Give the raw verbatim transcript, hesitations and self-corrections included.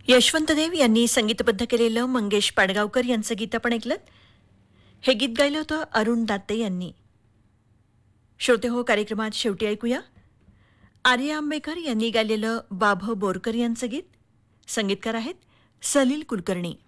यशवंत देव यांनी संगीतबद्ध केलेलं मंगेश पाडगावकर यांचं गीत आपण ऐकलं. हे गीत गायलं होतं अरुण दाते यांनी. श्रोते हो, कार्यक्रमात शेवटी ऐकूया आर्या आंबेकर यांनी गायलेलं बाभ बोरकर यांचं गीत. संगीतकार आहेत सलील कुलकर्णी.